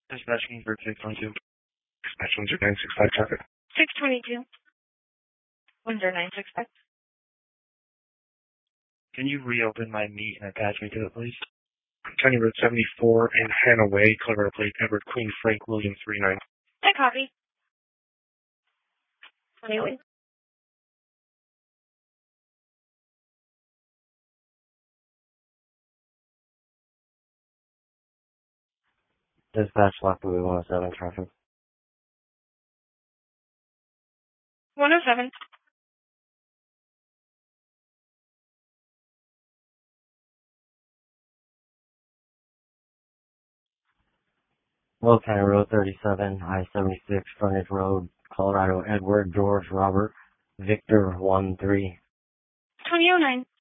Dispatching for 622. Dispatch 10965 traffic. 622. 10965. Can you reopen my meet and attach me to it, please? County Road 74 in Hannah Way, Colorado Plate, Edward Queen Frank William 39. I copy. Anyway. Dispatch Lockwood 107 traffic. 107. Will County Road 37, I-76, Frontage Road, Colorado, Edward, George, Robert, Victor 13. 2009.